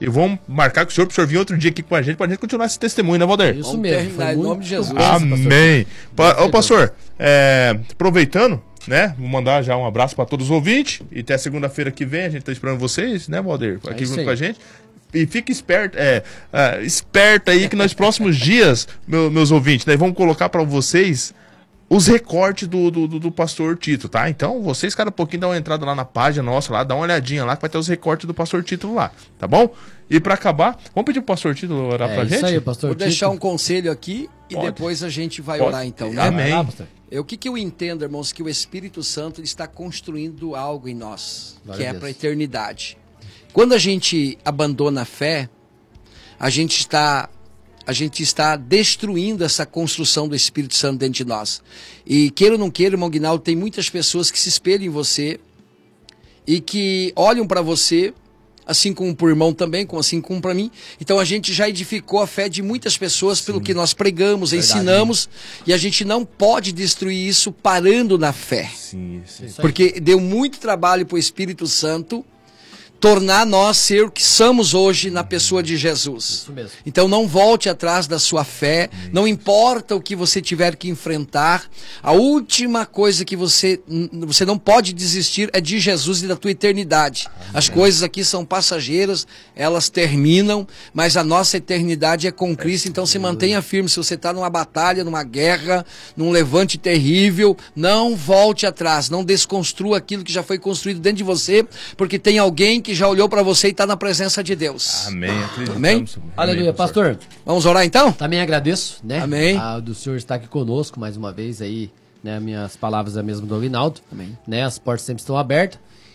E vamos marcar com o senhor vir outro dia aqui com a gente, pra gente continuar esse testemunho, né, Valder? Isso mesmo. Em nome de Jesus. Amém. Ô, pastor, aproveitando, né, vou mandar já um abraço para todos os ouvintes. E até segunda-feira que vem, a gente tá esperando vocês, né, Valder? Aqui junto com a gente. E fique esperto, esperta aí que nos próximos dias, meus ouvintes, né, vamos colocar para vocês os recortes do pastor Tito, tá? Então, vocês, cada pouquinho, dá uma entrada lá na página nossa, lá, dá uma olhadinha lá, que vai ter os recortes do pastor Tito lá, tá bom? E pra acabar, vamos pedir pro pastor Tito orar pra gente? Isso aí, pastor Tito. Vou deixar um conselho aqui e depois a gente vai orar, então, né? Amém. O que eu entendo, irmãos, que o Espírito Santo ele está construindo algo em nós, que é para a eternidade. Quando a gente abandona a fé, a gente está destruindo essa construção do Espírito Santo dentro de nós. E queira ou não queira, irmão Guinaldo, tem muitas pessoas que se espelham em você e que olham para você, assim como para o irmão também, assim como para mim. Então a gente já edificou a fé de muitas pessoas pelo que nós pregamos, ensinamos, e a gente não pode destruir isso parando na fé. Sim. Porque deu muito trabalho para o Espírito Santo tornar nós ser o que somos hoje na pessoa de Jesus. Isso mesmo. Então não volte atrás da sua fé, não importa o que você tiver que enfrentar, a última coisa que você não pode desistir é de Jesus e da tua eternidade. As coisas aqui são passageiras, elas terminam, mas a nossa eternidade é com Cristo, então se mantenha firme. Se você está numa batalha, numa guerra, num levante terrível, não volte atrás, não desconstrua aquilo que já foi construído dentro de você, porque tem alguém que já olhou para você e está na presença de Deus. Amém. Amém? Aleluia, pastor. Vamos orar então? Também agradeço, né? Amém. Do senhor estar aqui conosco mais uma vez aí, né? Minhas palavras é mesmo do Aguinaldo. Amém. Né? As portas sempre estão abertas.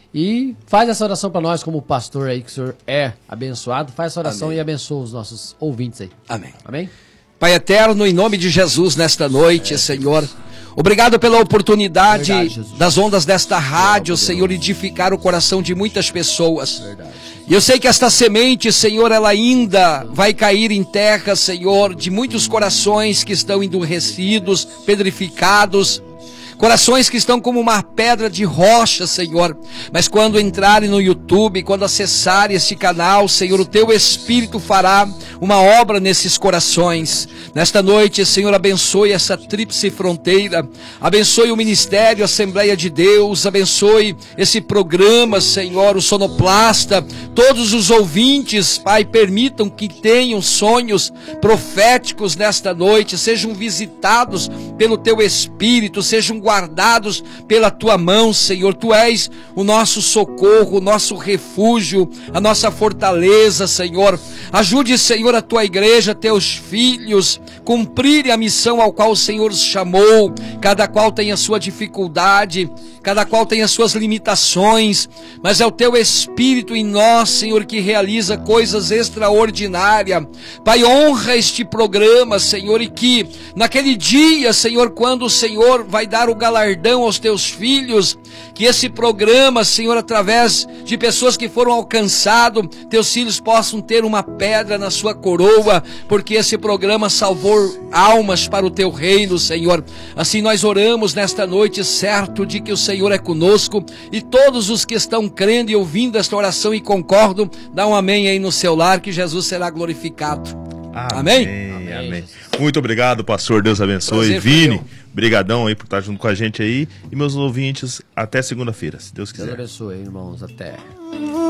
E faz essa oração para nós como pastor aí, que o senhor é abençoado. Faz essa oração e abençoa os nossos ouvintes aí. Amém. Amém? Pai eterno, em nome de Jesus, nesta noite, Senhor, obrigado pela oportunidade das ondas desta rádio, Senhor, edificar o coração de muitas pessoas. E eu sei que esta semente, Senhor, ela ainda vai cair em terra, Senhor, de muitos corações que estão endurecidos, pedrificados, corações que estão como uma pedra de rocha, Senhor. Mas quando entrarem no YouTube, quando acessarem este canal, Senhor, o Teu Espírito fará uma obra nesses corações. Nesta noite, Senhor, abençoe essa tríplice fronteira. Abençoe o Ministério Assembleia de Deus. Abençoe esse programa, Senhor, o Sonoplasta. Todos os ouvintes, Pai, permitam que tenham sonhos proféticos nesta noite. Sejam visitados pelo Teu Espírito. Sejam guardados pela Tua mão, Senhor. Tu és o nosso socorro, o nosso refúgio, a nossa fortaleza, Senhor. Ajude, Senhor, a Tua igreja, Teus filhos, cumprirem a missão ao qual o Senhor os chamou. Cada qual tem a sua dificuldade, cada qual tem as suas limitações, mas é o Teu Espírito em nós, Senhor, que realiza coisas extraordinárias. Pai, honra este programa, Senhor, e que naquele dia, Senhor, quando o Senhor vai dar o galardão aos Teus filhos, que esse programa, Senhor, através de pessoas que foram alcançados, Teus filhos possam ter uma pedra na sua coroa, porque esse programa salvou almas para o Teu reino, Senhor. Assim nós oramos nesta noite, certo de que o Senhor é conosco, e todos os que estão crendo e ouvindo esta oração e concordam, dá um amém aí no seu lar, que Jesus será glorificado. Amém? Amém. Muito obrigado, pastor. Deus abençoe. Prazer, Vini, brigadão aí por estar junto com a gente aí. E meus ouvintes, até segunda-feira, se Deus quiser. Deus abençoe, irmãos. Até.